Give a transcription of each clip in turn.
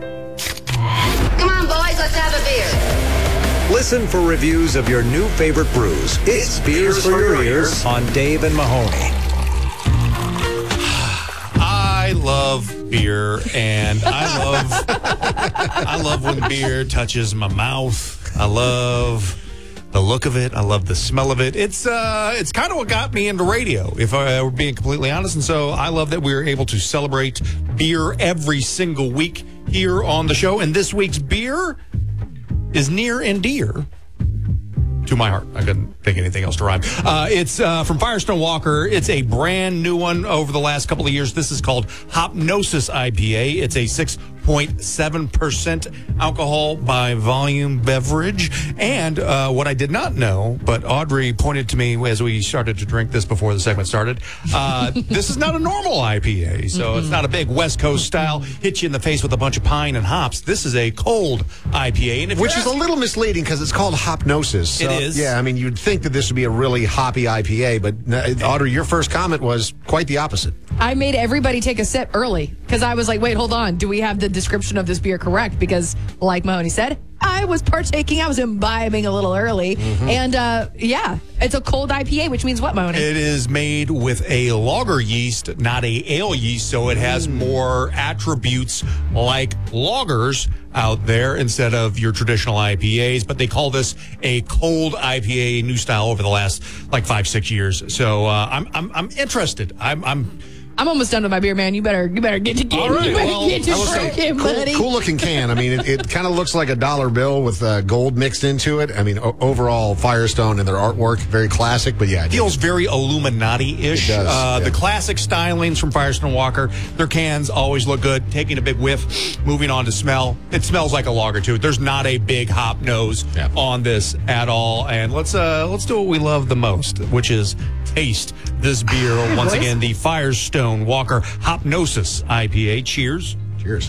Come on, boys, let's have a beer. Listen for reviews of your new favorite brews. It's Beers for Your Ears on Dave and Mahoney. I love beer, and I love when beer touches my mouth. I love the look of it. I love the smell of it. It's kind of what got me into radio, if I were being completely honest. And so I love that we're able to celebrate beer every single week here on the show. And this week's beer is near and dear to my heart. I couldn't think anything else to rhyme. It's from Firestone Walker. It's a brand new one over the last couple of years. This is called Hopnosis IPA. It's a 6.7% alcohol by volume beverage. And what I did not know, but Audrey pointed to me as we started to drink this before the segment started, this is not a normal IPA. So it's not a big West Coast style, hit you in the face with a bunch of pine and hops. This is a cold IPA. And which is a little misleading because it's called Hopnosis. So, it is. Yeah, I mean, you'd think that this would be a really hoppy IPA, but Audrey, your first comment was quite the opposite. I made everybody take a sip early because I was like, wait, hold on. Do we have the description of this beer correct? Because like Mahoney said, I was imbibing a little early. And yeah, it's a cold IPA, which means what, Mahoney? It is made with a lager yeast, not a ale yeast, so it has more attributes like lagers out there instead of your traditional IPAs. But they call this a cold IPA, new style over the last like 5-6 years. So I'm interested. I'm almost done with my beer, man. You better get to All right, get to drinking, buddy. Cool looking can. I mean, it kind of looks like a dollar bill with gold mixed into it. I mean, overall, Firestone and their artwork, very classic, but yeah. It feels very Illuminati-ish. It does, yeah. The classic stylings from Firestone Walker. Their cans always look good. Taking a big whiff, moving on to smell. It smells like a lager, too. There's not a big hop nose on this at all. And let's do what we love the most, which is taste this beer. Once again, the Firestone Walker Hopnosis IPA. Cheers. Cheers.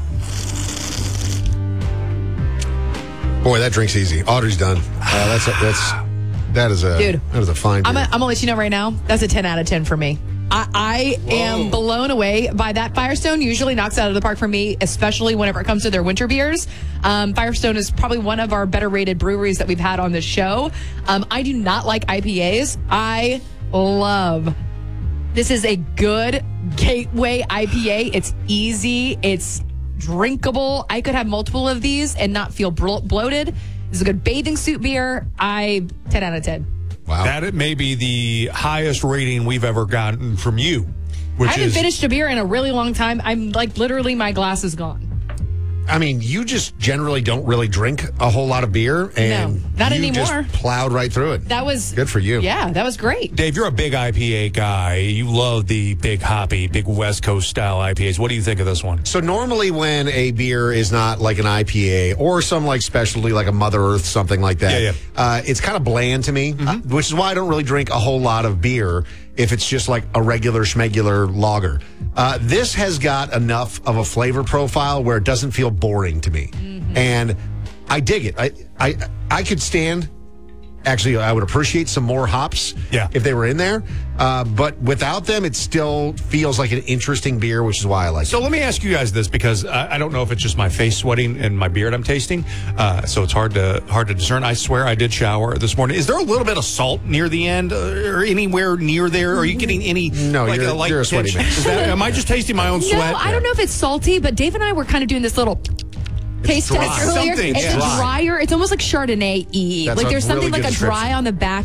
Boy, that drink's easy. Audrey's done. That is a fine beer. I'm gonna let you know right now. That's a 10 out of 10 for me. I am blown away by that. Firestone usually knocks out of the park for me, especially whenever it comes to their winter beers. Firestone is probably one of our better rated breweries that we've had on this show. I do not like IPAs. I love. This is a good gateway IPA. It's easy. It's drinkable. I could have multiple of these and not feel bloated. This is a good bathing suit beer. 10 out of 10. Wow. That may be the highest rating we've ever gotten from you. I haven't finished a beer in a really long time. I'm like, literally, my glass is gone. I mean, you just generally don't really drink a whole lot of beer, and no, not anymore. Just plowed right through it. That was good for you. Yeah, that was great. Dave, you're a big IPA guy. You love the big hoppy, big West Coast style IPAs. What do you think of this one? So normally when a beer is not like an IPA or some like specialty like a Mother Earth, something like that, it's kind of bland to me, which is why I don't really drink a whole lot of beer if it's just like a regular schmegular lager. This has got enough of a flavor profile where it doesn't feel boring to me. And I dig it. I could stand, actually, I would appreciate some more hops if they were in there. But without them, it still feels like an interesting beer, which is why I like it. So let me ask you guys this, because I don't know if it's just my face sweating and my beard I'm tasting. So it's hard to discern. I swear I did shower this morning. Is there a little bit of salt near the end or anywhere near there? Are you getting any? No, you're a sweaty man. Am I just tasting my own sweat? No, I don't know if it's salty, but Dave and I were kind of doing this little taste test earlier. It's drier. It's almost like Chardonnay-y. That's like there's something really like a dry on the back